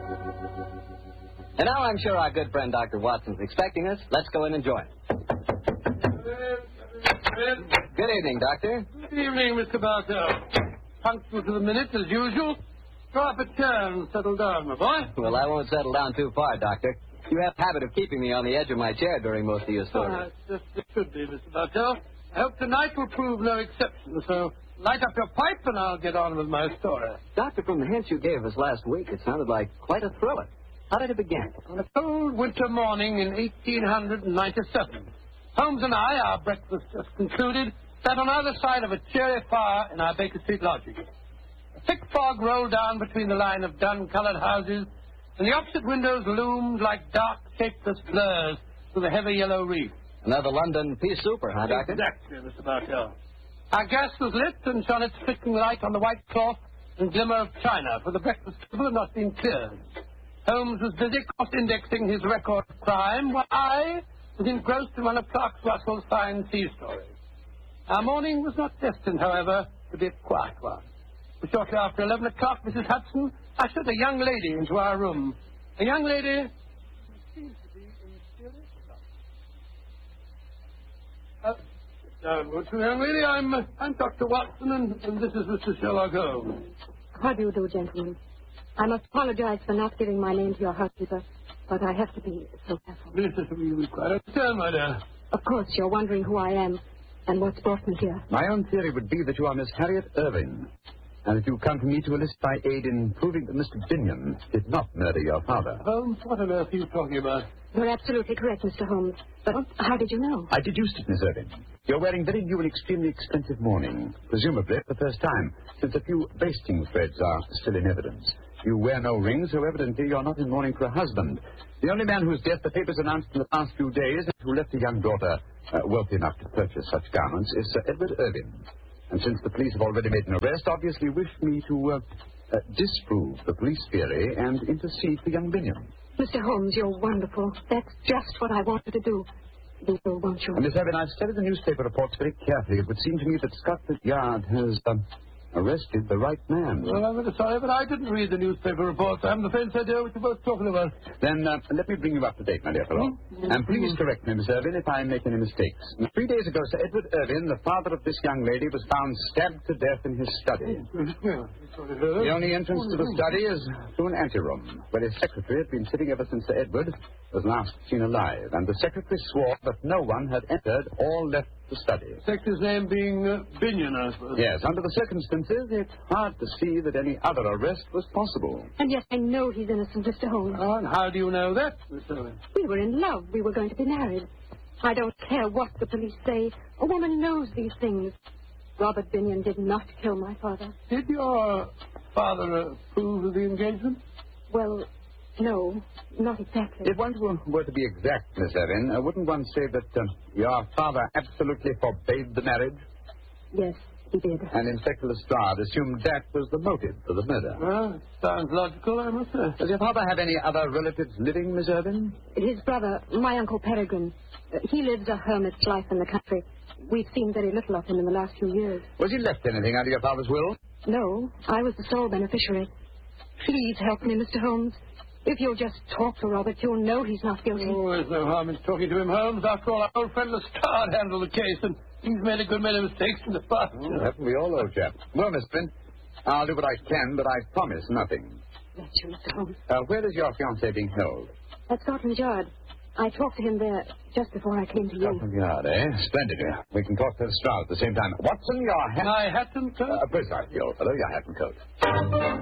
And now I'm sure our good friend Dr. Watson's expecting us. Let's go in and join. Good evening, Doctor. Good evening, Mr. Bartell. Punctual to the minute, as usual. Draw up a chair and settle down, my boy. Well, I won't settle down too far, Doctor. You have a habit of keeping me on the edge of my chair during most of your stories. Just it should be, Mr. Bartell. I hope tonight will prove no exception, so light up your pipe and I'll get on with my story. Doctor, from the hints you gave us last week, it sounded like quite a thriller. How did it begin? On a cold winter morning in 1897, Holmes and I, our breakfast just concluded, sat on either side of a cheery fire in our Baker Street lodging. A thick fog rolled down between the line of dun-colored houses, and the opposite windows loomed like dark, shapeless blurs through the heavy yellow reef. Another London pea souper, huh, Doctor? Exactly, Mr. Bartell. Our gas was lit and shone its flickering light on the white cloth and glimmer of china, for the breakfast table had not been cleared. Holmes was busy cross-indexing his record of crime, while I was engrossed in one of Clark Russell's fine sea stories. Our morning was not destined, however, to be a quiet one. For shortly after 11 o'clock, Mrs. Hudson ushered a young lady into our room. A young lady who seemed to be in serious trouble. Won't you, young lady? I'm Dr. Watson, and this is Mr. Sherlock Holmes. How do you do, gentlemen? I must apologize for not giving my name to your housekeeper, but I have to be so careful. Yes, we quite understand, my dear. Of course, you're wondering who I am and what's brought me here. My own theory would be that you are Miss Harriet Irving, and that you come to me to enlist my aid in proving that Mr. Binion did not murder your father. Holmes, what on earth are you talking about? You're absolutely correct, Mr. Holmes. But how did you know? I deduced it, Miss Irving. You're wearing very new and extremely expensive mourning, presumably for the first time, since a few basting threads are still in evidence. You wear no ring, so evidently you're not in mourning for a husband. The only man whose death the papers announced in the past few days, and who left a young daughter wealthy enough to purchase such garments, is Sir Edward Irving. And since the police have already made an arrest, obviously wish me to disprove the police theory and intercede for young Binion. Mr. Holmes, you're wonderful. That's just what I wanted to do. You will, won't you? Miss Irving, I've studied the newspaper reports very carefully. It would seem to me that Scotland Yard has arrested the right man. Well, I'm very sorry, but I didn't read the newspaper reports. I haven't the faintest idea what you're both talking about. Then let me bring you up to date, my dear fellow. And please correct me, Miss Irving, if I make any mistakes. 3 days ago, Sir Edward Irving, the father of this young lady, was found stabbed to death in his study. The only entrance to the study is through an anteroom, where his secretary had been sitting ever since Sir Edward was last seen alive. And the secretary swore that no one had entered or left the study. Secretary's name being Binion, I suppose. Yes, under the circumstances, it's hard to see that any other arrest was possible. And yes, I know he's innocent, Mr. Holmes. Oh, and how do you know that, Miss Irving? We were in love. We were going to be married. I don't care what the police say. A woman knows these things. Robert Binion did not kill my father. Did your father approve of the engagement? Well, no, not exactly. If one were to be exact, Miss Irving, wouldn't one say that your father absolutely forbade the marriage? Yes, he did. And Inspector Lestrade assumed that was the motive for the murder. Well, it sounds logical, I must say. Does your father have any other relatives living, Miss Irving? His brother, my Uncle Peregrine. He lives a hermit's life in the country. We've seen very little of him in the last few years. Was he left anything under your father's will? No, I was the sole beneficiary. Please help me, Mr. Holmes. If you'll just talk to Robert, you'll know he's not guilty. Oh, there's no harm in talking to him, Holmes. After all, our old friend Lestrade handled the case, and he's made a good many mistakes in the past. Oh, haven't we all, old chap? Well, Miss Flint, I'll do what I can, but I promise nothing. That's you, Mr. Holmes. Where is your fiancé being held? At Scotland Yard. I talked to him there just before I came to you. Scotland Yard, eh? Splendid. We can talk to Lestrade at the same time. Watson, your hat... My hat and coat? Precisely, old fellow, your hat and coat.